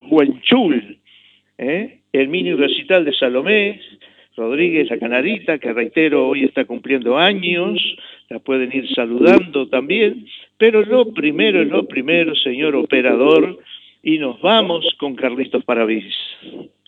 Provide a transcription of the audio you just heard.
Huenchul, el mini recital de Salomé Rodríguez, la Canarita, que reitero, hoy está cumpliendo años, la pueden ir saludando también, pero lo primero, señor operador, y nos vamos con Carlitos Paravís.